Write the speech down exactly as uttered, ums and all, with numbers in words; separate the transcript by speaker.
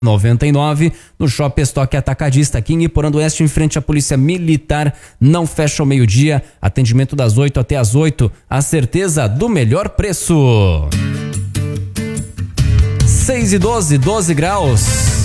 Speaker 1: noventa e nove, no Shopping Estoque Atacadista, aqui em Iporã do Oeste, em frente à Polícia Militar. Não fecha ao meio-dia, atendimento das oito até as oito, a certeza do melhor preço. seis e doze, doze graus.